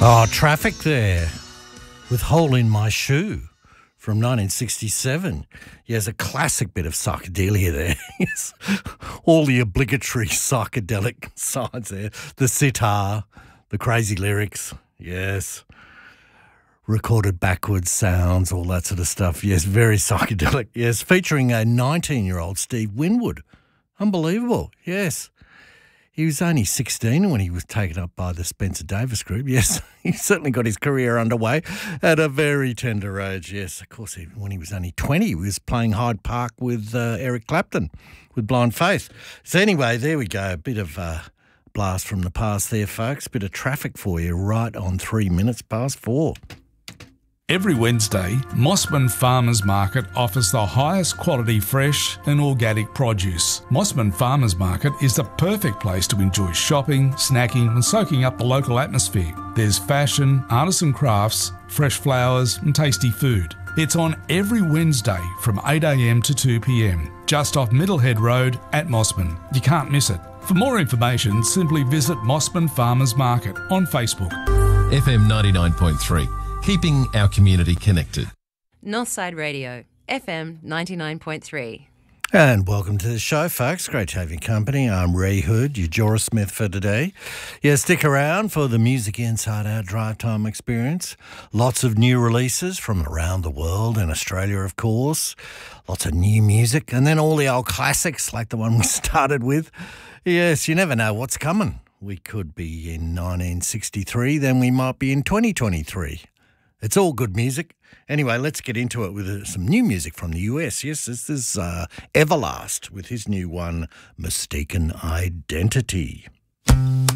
Oh, Traffic there with Hole in My Shoe from 1967. Yes, a classic bit of psychedelia there. Yes, all the obligatory psychedelic sides there. The sitar, the crazy lyrics, yes. Recorded backwards sounds, all that sort of stuff. Yes, very psychedelic. Yes, featuring a 19-year-old Steve Winwood. Unbelievable, yes. He was only 16 when he was taken up by the Spencer Davis Group. Yes, he certainly got his career underway at a very tender age. Yes, of course, when he was only 20, he was playing Hyde Park with Eric Clapton with Blind Faith. So anyway, there we go. A bit of blast from the past there, folks. Bit of traffic for you right on 3 minutes past 4. Every Wednesday, Mossman Farmers Market offers the highest quality fresh and organic produce. Mossman Farmers Market is the perfect place to enjoy shopping, snacking and soaking up the local atmosphere. There's fashion, artisan crafts, fresh flowers and tasty food. It's on every Wednesday from 8am to 2pm, just off Middlehead Road at Mossman. You can't miss it. For more information, simply visit Mossman Farmers Market on Facebook. FM 99.3. Keeping our community connected. Northside Radio, FM 99.3. And welcome to the show, folks. Great to have your company. I'm Ray Hood, your Jorah Smith for today. Yeah, stick around for the music inside our drive time experience. Lots of new releases from around the world and Australia, of course. Lots of new music. And then all the old classics like the one we started with. Yes, you never know what's coming. We could be in 1963, then we might be in 2023. It's all good music. Anyway, let's get into it with some new music from the US. Yes, this is Everlast with his new one, Mistaken Identity.